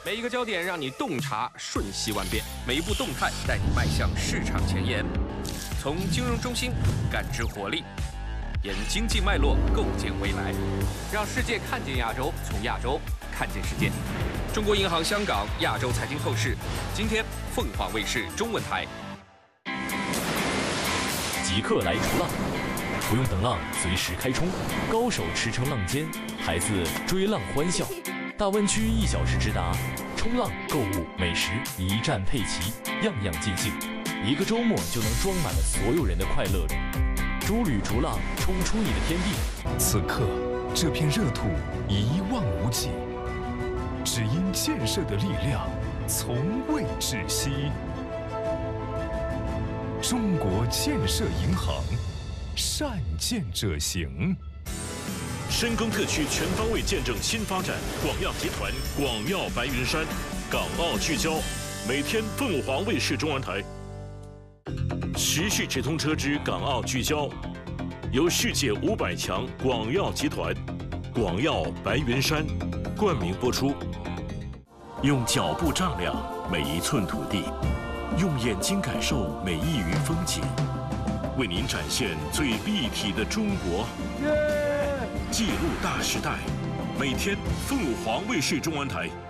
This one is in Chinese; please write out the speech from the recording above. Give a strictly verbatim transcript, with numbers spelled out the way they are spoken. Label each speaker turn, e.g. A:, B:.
A: 每一个焦点让你洞察瞬息万变，每一步动态带你迈向市场前沿。从金融中心感知活力，沿经济脉络构建未来，让世界看见亚洲，从亚洲看见世界。中国银行香港亚洲财经透视，今天凤凰卫视中文台。
B: 即刻来逐浪，不用等浪，随时开冲，高手驰骋浪尖，孩子追浪欢笑。大湾区一小时直达，冲浪、购物、美食一站配齐，样样尽兴。一个周末就能装满了所有人的快乐里。诸旅逐浪，冲出你的天地。
C: 此刻，这片热土一望无际，只因建设的力量从未窒息。中国建设银行，善建者行。
D: 深耕特区全方位见证新发展，广药集团、广药白云山，港澳聚焦，每天凤凰卫视中文台。时序直通车之港澳聚焦，由世界五百强广药集团、广药白云山冠名播出。用脚步丈量每一寸土地，用眼睛感受每一隅风景，为您展现最立体的中国。记录大时代，每天凤凰卫视中文台